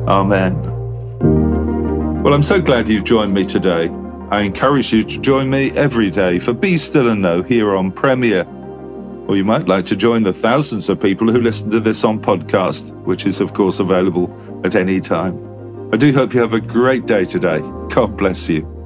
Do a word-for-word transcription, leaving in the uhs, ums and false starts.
Amen. Well, I'm so glad you've joined me today. I encourage you to join me every day for Be Still and Know here on Premier. Or you might like to join the thousands of people who listen to this on podcast, which is, of course, available at any time. I do hope you have a great day today. God bless you.